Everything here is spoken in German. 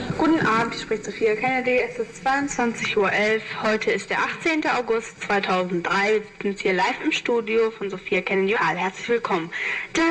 Guten Abend, ich spricht Sophia Kennedy. Es ist 22:11 Uhr. Heute ist der 18. August 2003. Wir sind hier live im Studio von Sophia Kennedy. Herzlich willkommen.